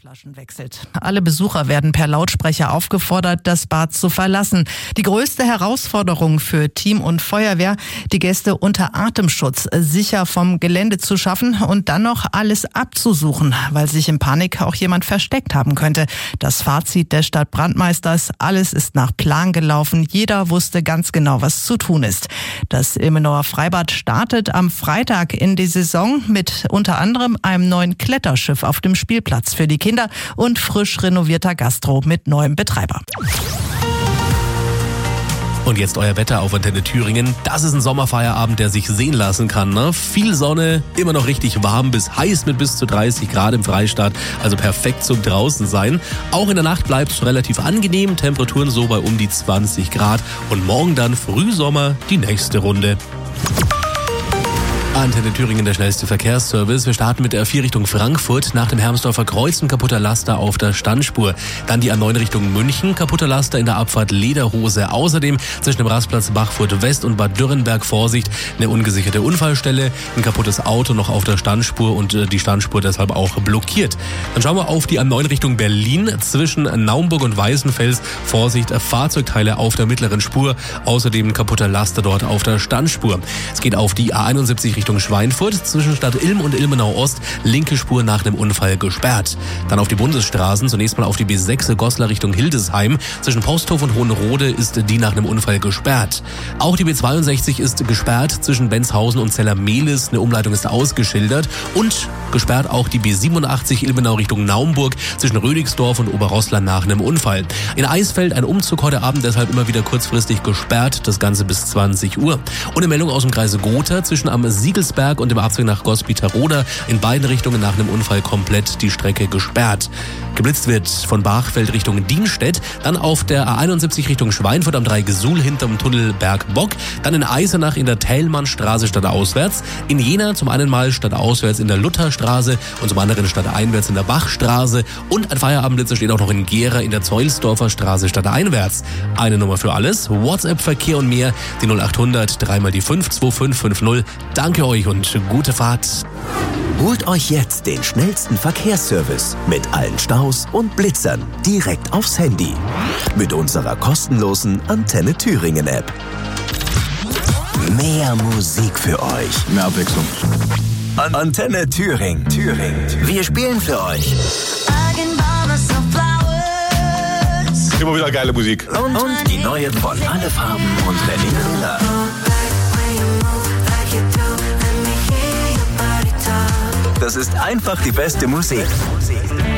Wasserflaschen wechselt. Alle Besucher werden per Lautsprecher aufgefordert, das Bad zu verlassen. Die größte Herausforderung für Team und Feuerwehr, die Gäste unter Atemschutz sicher vom Gelände zu schaffen und dann noch alles abzusuchen, weil sich in Panik auch jemand versteckt haben könnte. Das Fazit des Stadtbrandmeisters: Alles ist nach Plan gelaufen. Jeder wusste ganz genau, was zu tun ist. Das Ilmenauer Freibad startet am Freitag in die Saison mit unter anderem einem neuen Kletterschiff auf dem Spielplatz für die Kinder und frisch renovierter Gastro mit neuem Betreiber. Und jetzt euer Wetter auf Antenne Thüringen. Das ist ein Sommerfeierabend, der sich sehen lassen kann. Ne? Viel Sonne, immer noch richtig warm bis heiß mit bis zu 30 Grad im Freistaat. Also perfekt zum draußen sein. Auch in der Nacht bleibt es relativ angenehm. Temperaturen so bei um die 20 Grad. Und morgen dann Frühsommer die nächste Runde. Antenne Thüringen, der schnellste Verkehrsservice. Wir starten mit der A4 Richtung Frankfurt. Nach dem Hermsdorfer Kreuz ein kaputter Laster auf der Standspur. Dann die A9 Richtung München, kaputter Laster in der Abfahrt Lederhose. Außerdem zwischen dem Rastplatz Bachfurt West und Bad Dürrenberg Vorsicht, eine ungesicherte Unfallstelle, ein kaputtes Auto noch auf der Standspur und die Standspur deshalb auch blockiert. Dann schauen wir auf die A9 Richtung Berlin. Zwischen Naumburg und Weißenfels Vorsicht, Fahrzeugteile auf der mittleren Spur. Außerdem ein kaputter Laster dort auf der Standspur. Es geht auf die A71 Richtung Schweinfurt, zwischen Stadt Ilm und Ilmenau Ost, linke Spur nach dem Unfall gesperrt. Dann auf die Bundesstraßen, zunächst mal auf die B6 Goslar Richtung Hildesheim, zwischen Posthof und Hohenrode ist die nach dem Unfall gesperrt. Auch die B62 ist gesperrt, zwischen Benzhausen und Zellermehlis, eine Umleitung ist ausgeschildert und gesperrt auch die B87 Ilmenau Richtung Naumburg, zwischen Rödigsdorf und Oberroßland nach einem Unfall. In Eisfeld ein Umzug heute Abend, deshalb immer wieder kurzfristig gesperrt, das Ganze bis 20 Uhr. Und eine Meldung aus dem Kreise Gotha, zwischen am Siegelsberg und dem Abzweig nach Gospitaroda in beiden Richtungen nach einem Unfall komplett die Strecke gesperrt. Geblitzt wird von Bachfeld Richtung Dienstedt, dann auf der A71 Richtung Schweinfurt am Dreigesuhl hinterm Tunnel Bergbock, dann in Eisenach in der Thälmannstraße stadtauswärts, in Jena zum einen mal stadtauswärts in der Lutherstraße und zum anderen stadteinwärts in der Bachstraße und ein Feierabendblitzer steht auch noch in Gera in der Zeulsdorfer Straße stadteinwärts. Eine Nummer für alles, WhatsApp-Verkehr und mehr, die 0800 3 mal die 5 2550. Danke euch und gute Fahrt. Holt euch jetzt den schnellsten Verkehrsservice mit allen Staus und Blitzern direkt aufs Handy. Mit unserer kostenlosen Antenne Thüringen App. Mehr Musik für euch. Mehr Abwechslung. Antenne Thüringen. Wir spielen für euch. Immer wieder geile Musik. Und die neuen von Alle Farben und Lenny Miller. Das ist einfach die beste Musik.